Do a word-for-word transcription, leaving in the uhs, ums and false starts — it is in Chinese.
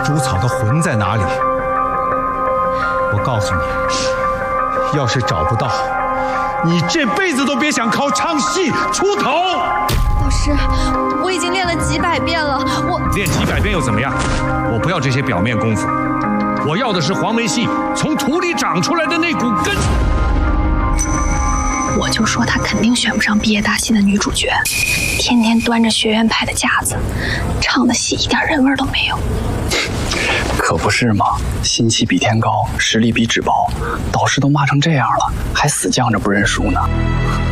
朱草的魂在哪里？我告诉你，要是找不到，你这辈子都别想靠唱戏出头。 老师，我已经练了几百遍了，我练几百遍又怎么样？我不要这些表面功夫，我要的是黄梅戏从土里长出来的那股根。 我就说她肯定选不上毕业大戏的女主角，天天端着学院派的架子，唱的戏一点人味都没有。 可不是嘛，心气比天高，实力比纸薄，导师都骂成这样了，还死犟着不认输呢。